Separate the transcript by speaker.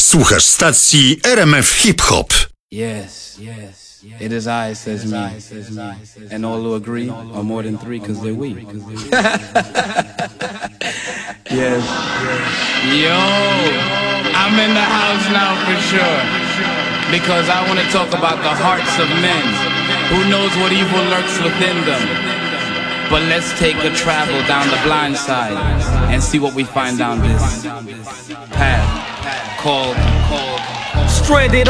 Speaker 1: Słuchasz stacji RMF Hip Hop.
Speaker 2: Yes, it is I, says me. And all who agree are more than three, cause they're we. Yes. Yo, I'm in the house now for sure. Because I want to talk about the hearts of men. Who knows what evil lurks within them? But let's take a travel down the blind side and see what we find down this path called Stranded